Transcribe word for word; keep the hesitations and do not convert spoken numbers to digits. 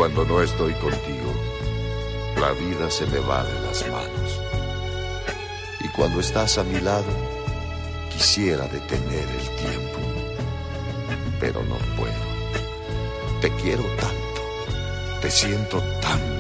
cuando no estoy contigo, la vida se me va de las manos. Y cuando estás a mi lado, quisiera detener el tiempo, pero no puedo. Te quiero tanto, te siento tan